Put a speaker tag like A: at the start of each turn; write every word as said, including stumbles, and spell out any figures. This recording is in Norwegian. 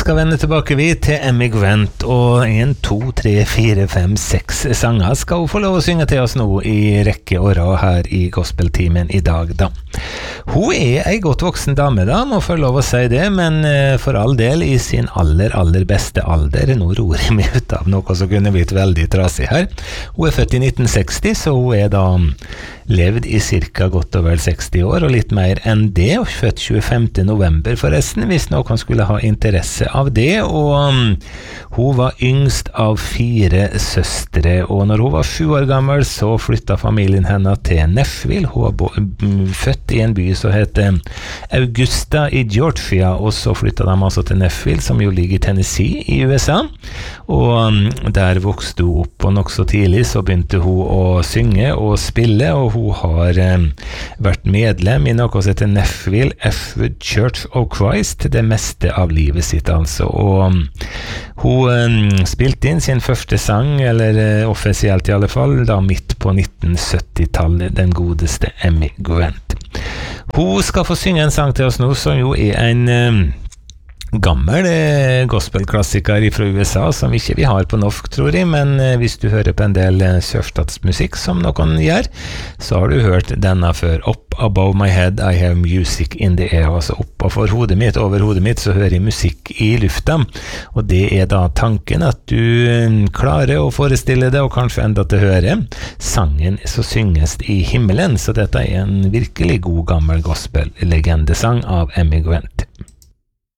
A: skal vende tilbake vi til Emmy Grant, og en, to, tre, fire, fem, seks sanger skal hun få lov å synge til oss nå i rekke og rad her i gospeltimen i dag da. Hun er ei godt voksen dame da, må få lov å si det, men for all del i sin aller, aller beste alder. Nå roer jeg meg ut av noe som kunne blitt veldig trasig her. Hun er født i nitten seksti, så hun er da levd i cirka godt og vel seksti år, og litt mer enn det, og født tjuefemte november forresten, hvis noen skulle ha interesse av det, og um, hun var yngst av fire søstre, og når hun var sju år gammel, så flyttet familien henne til Nashville. Hun var bo- um, født i en by som heter Augusta i Georgia, og så flyttet de altså til Nashville, som jo ligger i Tennessee i U S A, og um, der vokste hun opp, og nok så tidlig så begynte hun å synge og spille, og hun har um, vært medlem i noe som heter Nashville F-Wood Church of Christ det meste av livet sitt altså, og um, hun um, spilte inn sin første sang, eller uh, offisielt i alle fall, da midt på nitten sytti-tallet, den godeste Emmy Grant. Hun skal få synge en sang til oss nå, som jo er en um, gammel eh, gospelklassiker fra U S A, som ikke vi har på norsk, tror jeg, men eh, hvis du hører på en del eh, sørstatsmusikk som noen gjør, så har du hørt denne før. Up above my head, I have music in the air, altså oppafor hodet mitt, over hodet mitt, så hører jeg musikk i lufta, og det er da tanken at du eh, klarer å forestille det, og kanskje enda til å høre sangen som synges i himmelen, så dette er en virkelig god gammel gospel-legendesang av Emmy Grant.